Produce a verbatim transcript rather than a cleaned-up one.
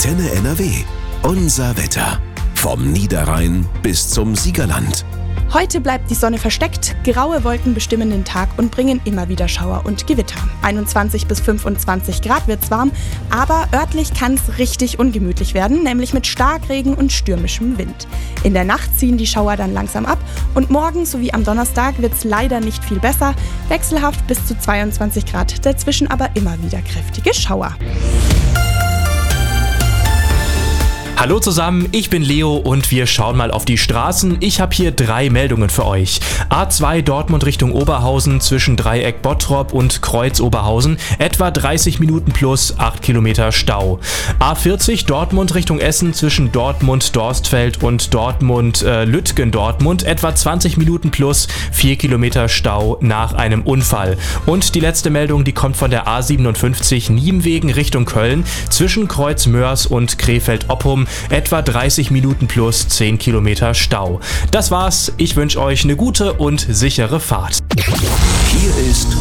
Antenne N R W. Unser Wetter. Vom Niederrhein bis zum Siegerland. Heute bleibt die Sonne versteckt, graue Wolken bestimmen den Tag und bringen immer wieder Schauer und Gewitter. einundzwanzig bis fünfundzwanzig Grad wird's warm, aber örtlich kann's richtig ungemütlich werden, nämlich mit Starkregen und stürmischem Wind. In der Nacht ziehen die Schauer dann langsam ab und morgen sowie am Donnerstag wird's leider nicht viel besser, wechselhaft bis zu zweiundzwanzig Grad, dazwischen aber immer wieder kräftige Schauer. Hallo zusammen, ich bin Leo und wir schauen mal auf die Straßen. Ich habe hier drei Meldungen für euch. A zwei Dortmund Richtung Oberhausen zwischen Dreieck Bottrop und Kreuz Oberhausen, etwa dreißig Minuten plus acht Kilometer Stau. A vierzig Dortmund Richtung Essen zwischen Dortmund Dorstfeld und Dortmund äh, Lütgen Dortmund, etwa zwanzig Minuten plus vier Kilometer Stau nach einem Unfall. Und die letzte Meldung, die kommt von der A siebenundfünfzig Nienwegen Richtung Köln zwischen Kreuz Mörs und Krefeld Oppum, etwa dreißig Minuten plus zehn Kilometer Stau. Das war's, ich wünsche euch eine gute und sichere Fahrt. Hier ist